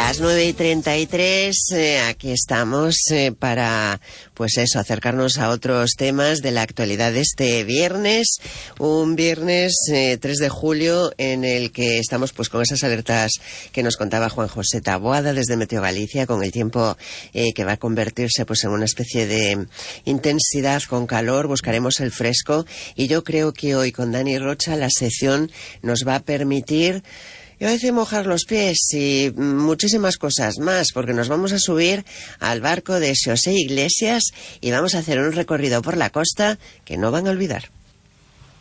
Las 9:33, aquí estamos para, pues eso, acercarnos a otros temas de la actualidad de este viernes, un viernes 3 de julio en el que estamos pues con esas alertas que nos contaba Juan José Taboada desde Meteo Galicia, con el tiempo que va a convertirse pues en una especie de intensidad con calor, buscaremos el fresco y yo creo que hoy con Dani Rocha la sección nos va a permitir, yo decía, mojar los pies y muchísimas cosas más, porque nos vamos a subir al barco de Xosé Iglesias y vamos a hacer un recorrido por la costa que no van a olvidar.